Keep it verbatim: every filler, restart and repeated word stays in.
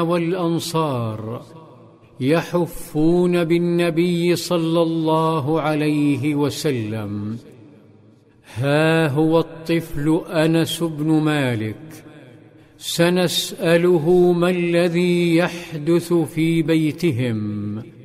والأنصار يحفون بالنبي صلى الله عليه وسلم. ها هو الطفل أنس بن مالك، سنسأله ما الذي يحدث في بيتهم.